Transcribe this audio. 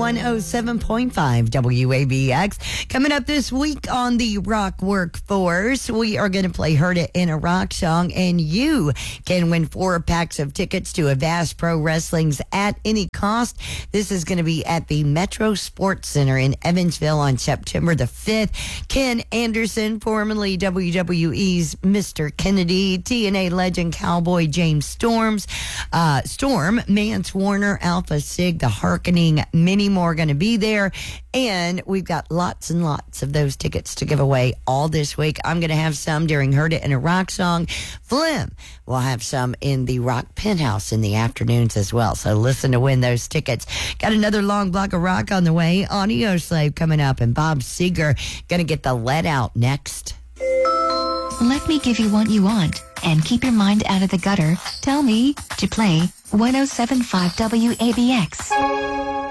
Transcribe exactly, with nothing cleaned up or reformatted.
one oh seven point five W A B X. Coming up this week on the Rock Workforce, we are going to play Heard It in a Rock Song, and you can win four packs of tickets to Avast Pro Wrestling's At Any Cost. This is going to be at the Metro Sports Center in Evansville on September the fifth. Ken Anderson, formerly W W E's Mister Kennedy, T N A legend Cowboy James Storms, uh, Storm, Mance Warner, Alpha Sig, the Harkening, many more going to be there. And we've got lots and lots of those tickets to give away all this week. I'm going to have some during Heard It in a Rock Song. Flim will have some in the Rock Penthouse in the afternoons as well. So listen to win those tickets. Got another long block of rock on the way. Audio Slave coming up, and Bob Seger going to get the Let Out next. Let me give you what you want, and keep your mind out of the gutter. Tell me to play one oh seven point five W A B X.